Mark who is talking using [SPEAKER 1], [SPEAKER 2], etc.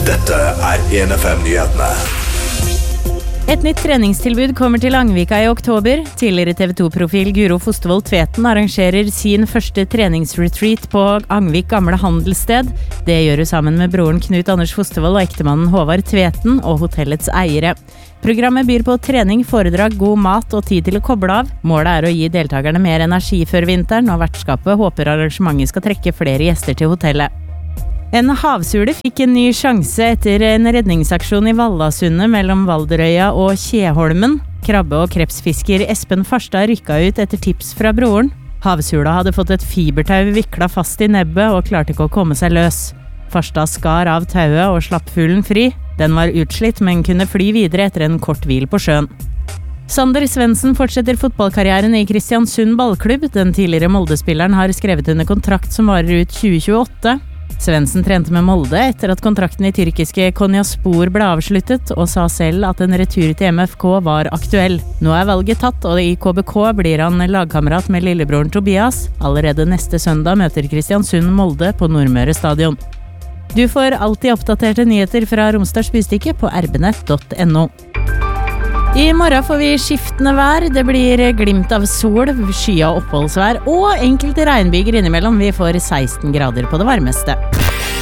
[SPEAKER 1] Dette 1FM-nyhetene.
[SPEAKER 2] Et nytt treningstilbud kommer til Angvika i oktober. Tidligere TV2-profil Guro Fostervold Tveten arrangerer sin første treningsretreat på Angvik gamle handelssted. Det gjør hun sammen med broren Knut Anders Fostervold og ektemannen Håvard Tveten og hotellets eiere. Programmet byr på trening, foredrag, god mat og tid til å koble av. Målet å gi deltakerne mer energi før vinteren, og vertskapet håper arrangementet skal trekke flere gjester til hotellet. En havsule fikk en ny sjanse etter en redningsaksjon i Vallasundet mellom Valderøya og Kjeholmen. Krabbe- og krepsfisker Espen Farstad rykket ut etter tips fra broren. Havsula hadde fått et fibertau viklet fast i nebbet og klarte ikke å komme seg løs. Farstad skar av tauet og slapp fuglen fri. Den var utslitt, men kunne fly videre etter en kort hvil på sjøen. Sander Svendsen fortsetter fotballkarrieren i Kristiansund ballklubb. Den tidligere Molde-spilleren har skrevet under kontrakt som varer ut 2028. Svendsen trente med Molde etter at kontrakten i tyrkiske Konyaspor ble avsluttet, og sa selv at en retur til MFK var aktuell. Nå er valget tatt, og i KBK blir han lagkamerat med lillebroren Tobias. Allerede neste søndag møter Kristiansund Molde på Nordmøre stadion. Du får alltid oppdaterte nyheter fra Romsdals Budstikke på rbnett.no. I morgen får vi skiftende vær. Det blir glimt av sol, skya oppholdsvær og enkelte regnbyger innimellom. Vi får 16 grader på det varmeste.